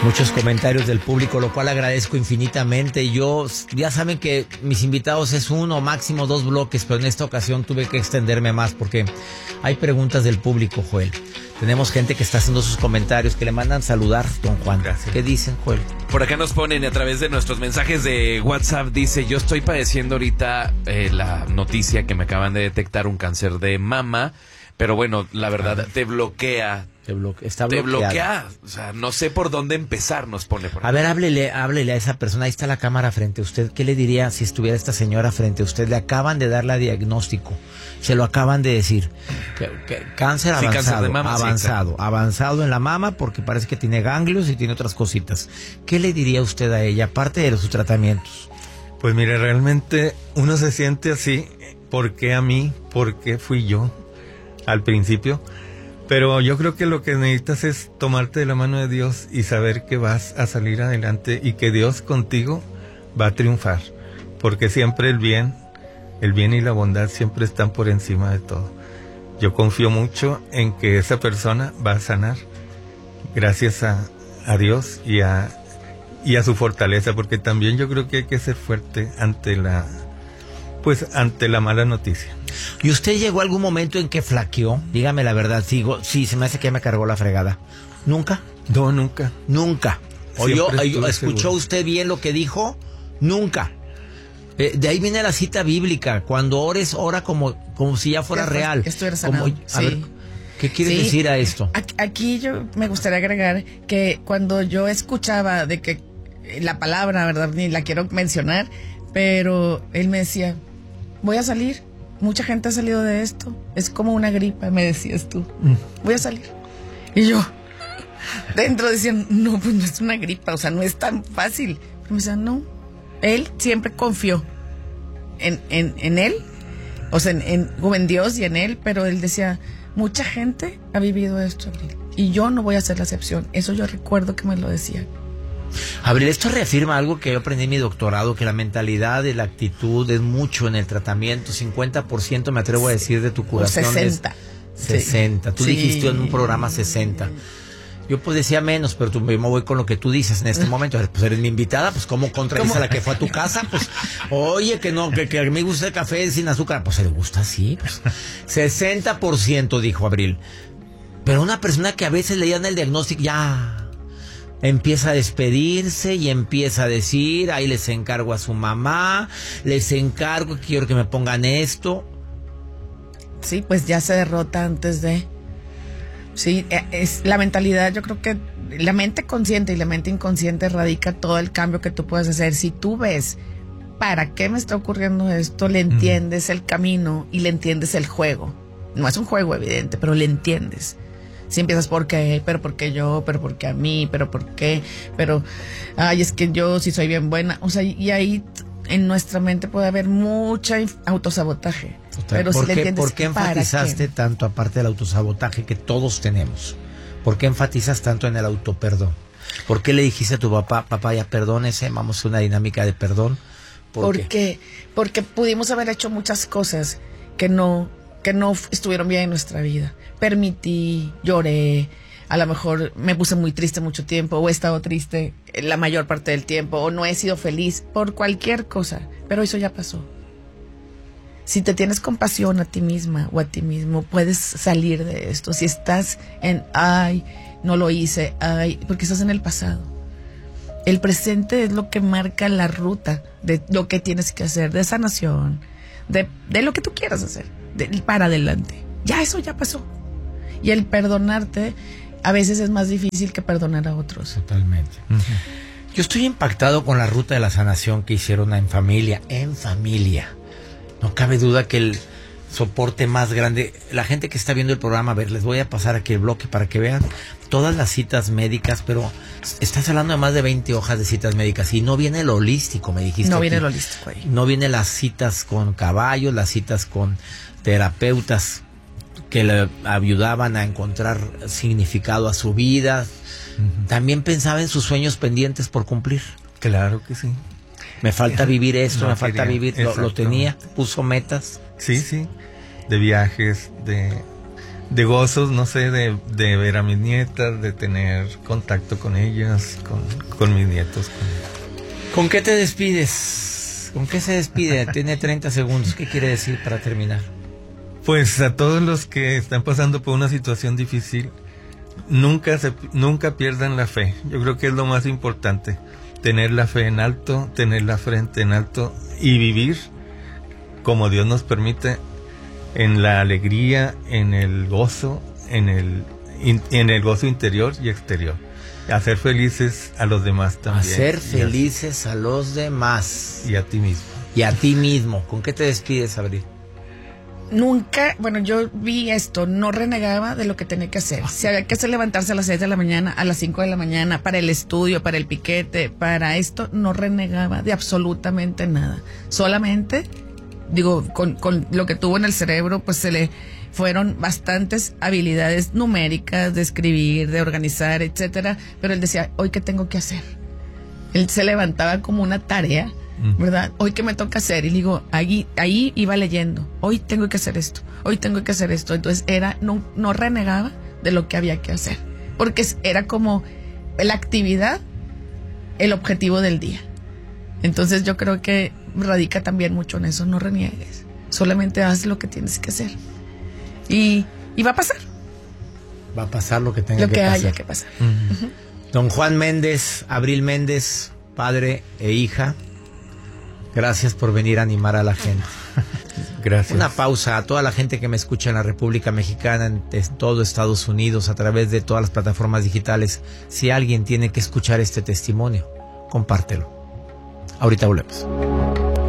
Muchos comentarios del público, lo cual agradezco infinitamente. Yo, ya saben que mis invitados es uno, máximo 2 bloques, pero en esta ocasión tuve que extenderme más porque hay preguntas del público, Joel. Tenemos gente que está haciendo sus comentarios, que le mandan saludar, don Juan. Gracias. ¿Qué dicen, Joel? Por acá nos ponen a través de nuestros mensajes de WhatsApp, dice, yo estoy padeciendo ahorita la noticia que me acaban de detectar un cáncer de mama, pero bueno, la verdad te bloquea. Está Te bloqueado. bloquea, o sea, no sé por dónde empezar, nos pone por ahí. A ver, háblele a esa persona. Ahí está la cámara frente a usted. ¿Qué le diría si estuviera esta señora frente a usted? Le acaban de dar la diagnóstico. Se lo acaban de decir. Cáncer avanzado. Sí, cáncer de mama, avanzado en la mama porque parece que tiene ganglios y tiene otras cositas. ¿Qué le diría usted a ella, aparte de sus tratamientos? Pues mire, realmente uno se siente así. ¿Por qué a mí? ¿Por qué fui yo al principio? Pero yo creo que lo que necesitas es tomarte de la mano de Dios y saber que vas a salir adelante y que Dios contigo va a triunfar. Porque siempre el bien y la bondad siempre están por encima de todo. Yo confío mucho en que esa persona va a sanar gracias a Dios y a su fortaleza. Porque también yo creo que hay que ser fuerte ante la mala noticia. ¿Y usted llegó a algún momento en que flaqueó? Dígame la verdad, sí, se me hace que me cargó la fregada. ¿Nunca? No, nunca. Nunca. ¿Escuchó seguro. usted bien lo que dijo? Nunca. De ahí viene la cita bíblica. Cuando ores, ora como si ya fuera real. Esto era sanado. A ver, ¿qué quiere decir a esto? Aquí yo me gustaría agregar que cuando yo escuchaba de que la palabra, ¿verdad? Ni la quiero mencionar, pero él me decía, voy a salir. Mucha gente ha salido de esto. Es como una gripa, me decías tú. Voy a salir. Y yo, dentro decían, no, pues no es una gripa, o sea, no es tan fácil. Pero me decían, no. Él siempre confió en él, o sea, en Dios y en él, pero él decía, mucha gente ha vivido esto, Abril, y yo no voy a ser la excepción. Eso yo recuerdo que me lo decía. Abril, esto reafirma algo que yo aprendí en mi doctorado, que la mentalidad y la actitud es mucho en el tratamiento. 50% me atrevo a decir de tu curación. 60. 60. Tú dijiste en un programa 60. Yo pues decía menos, pero yo me voy con lo que tú dices en este momento. Pues eres mi invitada, pues ¿cómo contradices a la que fue a tu casa? Pues, oye, que no, que a mí me gusta el café sin azúcar. Pues se le gusta así. Pues. 60% dijo Abril. Pero una persona que a veces le dan el diagnóstico ya empieza a despedirse y empieza a decir, ahí les encargo a su mamá, les encargo, quiero que me pongan esto. Sí, pues ya se derrota antes de... Sí, es la mentalidad. Yo creo que la mente consciente y la mente inconsciente radica todo el cambio que tú puedes hacer. Si tú ves, ¿para qué me está ocurriendo esto? Le entiendes el camino y le entiendes el juego. No es un juego evidente, pero le entiendes. Si empiezas, ¿por qué? Pero ¿por qué yo? Pero ¿por qué a mí? Pero ¿por qué? Pero, ay, es que yo sí soy bien buena. O sea, y ahí en nuestra mente puede haber mucha autosabotaje. Pero si le entiendes, ¿por qué enfatizaste tanto, aparte del autosabotaje que todos tenemos? ¿Por qué enfatizas tanto en el autoperdón? ¿Por qué le dijiste a tu papá, ya perdónese, vamos a una dinámica de perdón? Porque pudimos haber hecho muchas cosas que no estuvieron bien en nuestra vida. Permití, lloré, a lo mejor me puse muy triste mucho tiempo, o he estado triste la mayor parte del tiempo, o no he sido feliz por cualquier cosa, pero eso ya pasó. Si te tienes compasión a ti misma o a ti mismo, puedes salir de esto. Si estás en, ay, no lo hice, ay, porque estás en el pasado. El presente es lo que marca la ruta de lo que tienes que hacer, de sanación, de lo que tú quieras hacer, para adelante. Ya eso ya pasó. Y el perdonarte a veces es más difícil que perdonar a otros. Totalmente. Yo estoy impactado con la ruta de la sanación que hicieron en familia. No cabe duda que el soporte más grande, la gente que está viendo el programa, a ver, les voy a pasar aquí el bloque para que vean todas las citas médicas, pero estás hablando de más de 20 hojas de citas médicas y no viene el holístico, me dijiste. No aquí. viene el holístico ahí. No viene las citas con caballos, las citas con terapeutas que le ayudaban a encontrar significado a su vida. También pensaba en sus sueños pendientes por cumplir. Claro que sí. Me falta vivir esto, no me falta quería, vivir, lo tenía, puso metas. Sí, de viajes, gozos, no sé, de ver a mis nietas, de tener contacto con ellas, con mis nietos. ¿Con qué te despides? ¿Con qué se despide? Tiene 30 segundos. ¿Qué quiere decir para terminar? Pues a todos los que están pasando por una situación difícil, nunca pierdan la fe. Yo creo que es lo más importante. Tener la fe en alto, tener la frente en alto y vivir como Dios nos permite, en la alegría, en el gozo, en el gozo interior y exterior. Hacer felices a los demás también. Hacer felices a los demás. Y a ti mismo. Y a ti mismo. ¿Con qué te despides, Abril? Nunca, bueno, yo vi esto, no renegaba de lo que tenía que hacer. Si había que hacer levantarse a las 6 de la mañana, a las 5 de la mañana, para el estudio, para el piquete, para esto, no renegaba de absolutamente nada. Solamente, digo, con lo que tuvo en el cerebro, pues se le fueron bastantes habilidades numéricas, de escribir, de organizar, etcétera. Pero él decía, ¿hoy qué tengo que hacer? Él se levantaba como una tarea, ¿verdad? Hoy qué me toca hacer. Y digo, ahí iba leyendo. Hoy tengo que hacer esto. Hoy tengo que hacer esto. Entonces no renegaba de lo que había que hacer. Porque era como la actividad, el objetivo del día. Entonces yo creo que radica también mucho en eso. No reniegues. Solamente haz lo que tienes que hacer. Y va a pasar. Va a pasar lo que tenga que pasar. Lo que haya que pasar. Don Juan Méndez, Abril Méndez, padre e hija, gracias por venir a animar a la gente. Gracias. Una pausa a toda la gente que me escucha en la República Mexicana, en todo Estados Unidos, a través de todas las plataformas digitales. Si alguien tiene que escuchar este testimonio, compártelo. Ahorita volvemos.